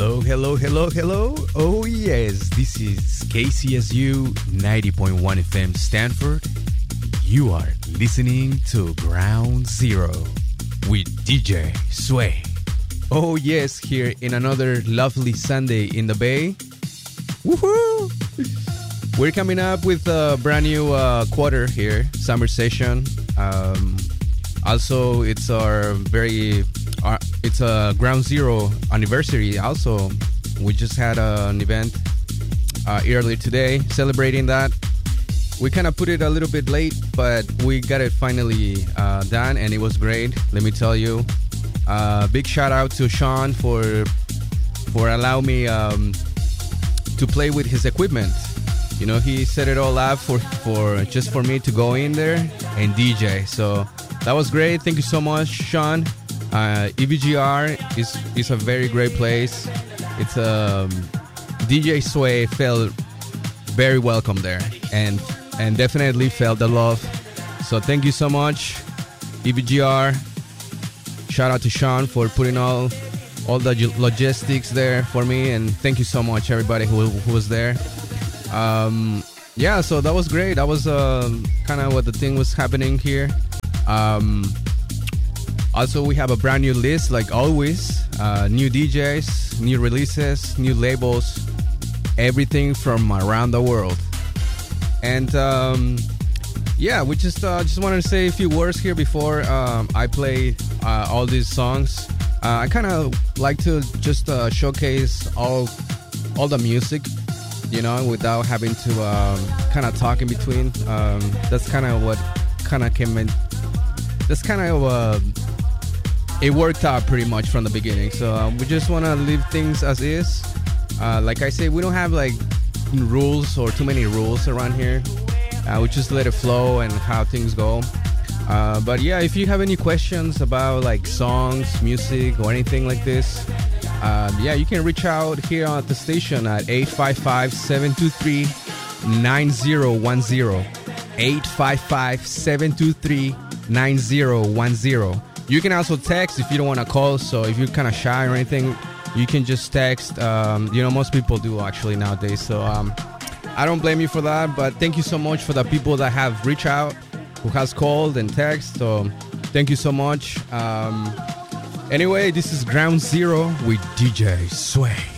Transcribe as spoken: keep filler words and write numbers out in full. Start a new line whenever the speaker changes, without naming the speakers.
Hello, hello, hello, hello. Oh, yes, this is K C S U ninety point one F M Stanford. You are listening to Ground Zero with D J Sway. Oh, yes, here in another lovely Sunday in the Bay. Woohoo! We're coming up with a brand new uh, quarter here, summer session. Um, also, it's our very, uh, it's a Ground Zero anniversary. Also, we just had uh, an event uh, earlier today celebrating that. We kind of put it a little bit late, but we got it finally uh, done, and it was great. Let me tell you. Uh, big shout out to Sean for for allowing me um, to play with his equipment. You know, he set it all up for, for just for me to go in there and D J. So that was great. Thank you so much, Sean. Uh, E V G R is is a very great place. It's um, D J Sway felt very welcome there, and and definitely felt the love. So thank you so much, E V G R. Shout out to Sean for putting all all the logistics there for me, and thank you so much everybody who, who was there. Um, yeah, so that was great. That was uh, kind of what the thing was happening here. Um, also, we have a brand new list, like always. Uh, new D Js, new releases, new labels, everything from around the world. And um, yeah, we just uh, just wanted to say a few words here before um, I play uh, all these songs. Uh, I kind of like to just uh, showcase all all the music, you know, without having to um, kind of talk in between. Um, that's kind of what kind of came in. That's kind of uh, it worked out pretty much from the beginning. So um, we just want to leave things as is. Uh, like I say, we don't have like rules or too many rules around here. Uh, we just let it flow and how things go. Uh, but yeah, if you have any questions about like songs, music, or anything like this, uh, yeah, you can reach out here at the station at eight five five, seven two three, nine zero one zero. eight five five, seven two three, nine zero one zero. You can also text if you don't want to call. So if you're kind of shy or anything, you can just text. Um, you know, most people do actually nowadays. So um, I don't blame you for that. But thank you so much for the people that have reached out, who has called and text. So thank you so much. Um, anyway, this is Ground Zero with D J Sway.